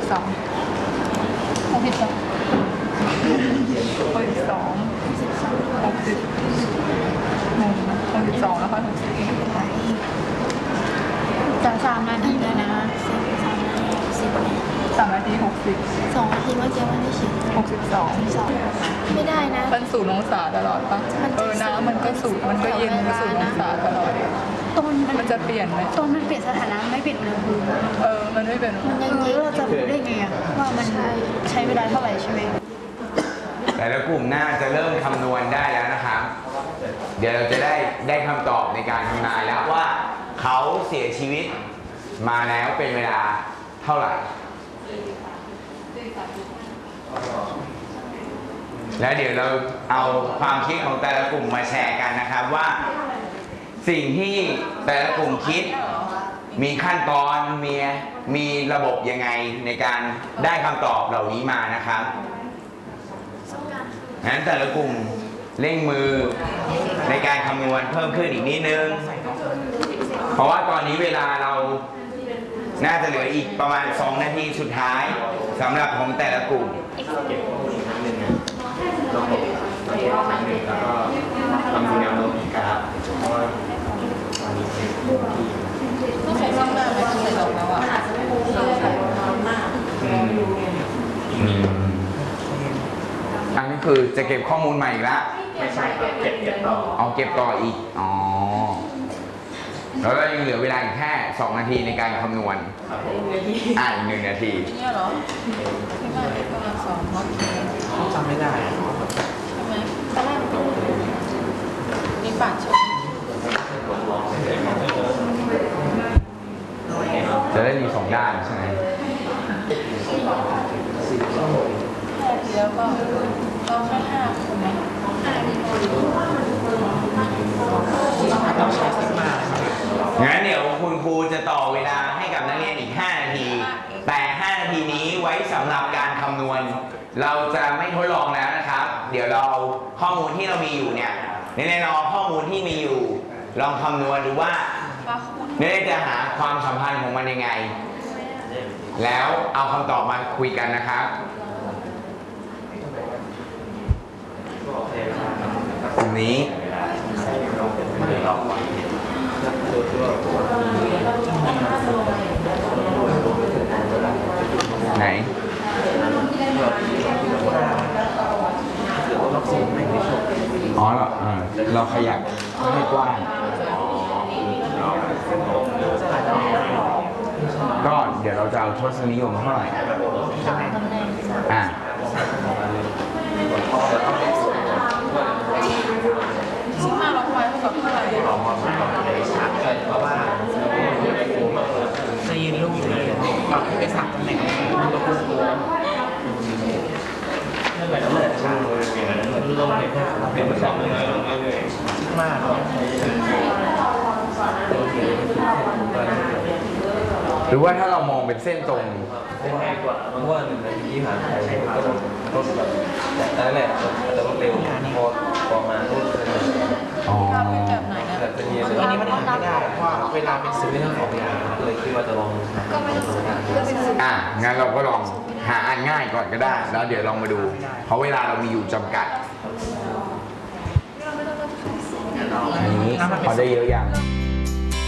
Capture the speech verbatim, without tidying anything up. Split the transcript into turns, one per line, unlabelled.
สองหกสิบสองหกสิบสองหกสิบหนึ่งหกสิบสองแล้วค่อยหกสิบ
จะสามนาทีเลยนะสิบ
สามนาทีหกสิบ
สองนาทีเมื่อกี้มันไม่ชิด
หกสิบสอง
สองไม่ได้นะ
มันศูนย์องศาตลอดปะเออน้ำมันก็สูงมันก็เย็นศูนย์องศาตลอด
ต้น
มันจะเปลี่ยนไหม
ต้นมันเปลี่ยนสถานะไม่เปลี่ยนอุณหภูมิ
เออมันไม่เปลี่ยน
มันยังไงเราจะรู้ได้ไงอะว่ามันใช้เวลาเท่าไหร่ใช่ไหม
แต่ละกลุ่มน่าจะเริ่มคำนวณได้แล้วนะครับเดี๋ยวเราจะได้ได้คำตอบในการทำนายแล้วว่าเขาเสียชีวิตมาแล้วเป็นเวลาเท่าไหร่แล้วเดี๋ยวเราเอาความคิดของแต่ละกลุ่มมาแชร์กันนะครับว่าสิ่งที่แต่ละกลุ่มคิดมีขั้นตอนมีมีระบบยังไงในการได้คำตอบเหล่านี้มานะครับงั้นแต่ละกลุ่มเร่งมือในการคำนวณเพิ่มขึ้นอีกนิดนึงเพราะว่าตอนนี้เวลาเราน่าจะเหลืออีกประมาณสองนาทีสุดท้ายสำหรับของแต่ละกลุ่มแล้วก็ทำแนวโน้มครับ
ต้องใช้ช่องหน้าไหมใส่ดอกแล้วอ่ะ
อันนี้คือจะเก็บข้อมูลใหม่อีกแล้วไม่ใช่เก็บเก็บต่อเอาเก็บต่ออีกอ๋อแล้วเรายังเหลือเวลาอีกแค่สองนาทีในการคำนวณอ่าอีกหนึ่งนาที
เนี่ยเหรอที่มาประมาณสองเนาะ
จำไม่ได้
ใช่ไหมตอนแรกมีปาดชม
จะได้มีสองด้านใช่ไหม
แล้วก็เราแค่ห้าคนไหม
งั้นเดี๋ยวคุณครูจะต่อเวลาให้กับนักเรียนอีกห้านาทีแต่ห้านาทีนี้ไว้สำหรับการคำนวณเราจะไม่ทดลองแล้วนะครับเดี๋ยวเราข้อมูลที่เรามีอยู่เนี่ยในในลองข้อมูลที่มีอยู่ลองคำนวณดูว่าเนี่ยจะหาความสัมพันธ์ของมันยังไงแล้วเอาคำตอบมาคุยกันนะครับตรงนี้ไหนอ๋อเราเราขยับให้กว้างก็เดี๋ยวเราจะเอาทศนิยมเท่าไหร่อ่ะ
ซึ่งมาล็อกไว้เท่ากับเท่าไหร่
เพราะว่าจะยืนลูกที่ปรับไปสามตำแหน่งมันก็พุ่งตัวนั่นแหละนั่นแหละช่างลงเนี่ยเป็นสองมาก
หรือว่าถ้าเรามองเป็นเส้นตรง
ง่ายกว่าเพราะว่าหนึ่งนาทีที่ผ่านไปก็ต้นแบบแต่นั่นแหละแต่ว่าเร็วพอพอมาต้นเลย
อ๋อ
แต่ทีนี้มันทำไม่ได้เพราะเวลาเป็นซื้อเรื่องของเวลาเลยคิดว่าจะลองก็ไม่ต้อง
อ่ะงั้นเราก็ลองหาอันง่ายก่อนก็ได้แล้วเดี๋ยวลองมาดูเพราะเวลาเรามีอยู่จำกัดอันนี้พอได้เยอะอย่าง